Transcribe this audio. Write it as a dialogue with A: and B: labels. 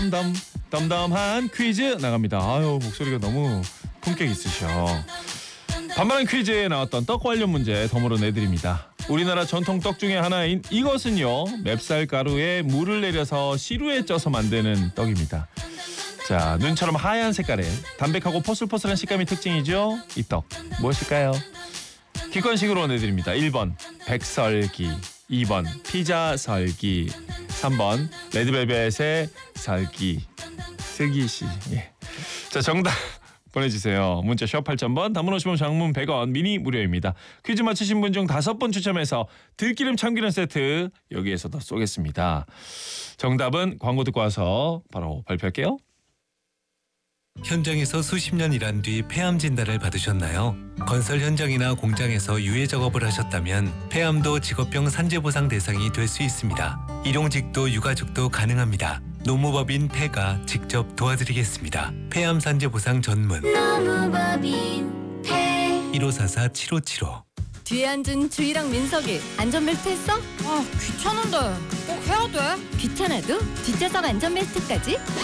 A: 덤덤한 퀴즈 나갑니다. 아유, 목소리가 너무 품격 있으셔. 반말한 퀴즈에 나왔던 떡 관련 문제 덤으로 내드립니다. 우리나라 전통 떡 중에 하나인 이것은요, 맵쌀 가루에 물을 내려서 시루에 쪄서 만드는 떡입니다. 자, 눈처럼 하얀 색깔에 담백하고 포슬포슬한 식감이 특징이죠. 이 떡 무엇일까요? 기권식으로 내드립니다. 1번 백설기, 2번 피자설기, 3번 레드벨벳의 설기. 슬기씨. 예. 자, 정답 보내주세요. 문자 샵 8000번, 단문 50원, 장문 100원, 미니 무료입니다. 퀴즈 맞추신 분 중 5분 추첨해서 들기름 참기름 세트 여기에서도 쏘겠습니다. 정답은 광고 듣고 와서 바로 발표할게요.
B: 현장에서 수십 년 일한 뒤 폐암 진단을 받으셨나요? 건설 현장이나 공장에서 유해 작업을 하셨다면 폐암도 직업병 산재보상 대상이 될 수 있습니다. 일용직도 유가족도 가능합니다. 노무법인 폐가 직접 도와드리겠습니다. 폐암 산재보상 전문
C: 노무법인 폐
B: 1544-7575.
D: 뒤에 앉은 주희랑 민석이 안전벨트 했어?
C: 아 귀찮은데 꼭 해야 돼?
D: 귀찮아도 뒷좌석 안전벨트까지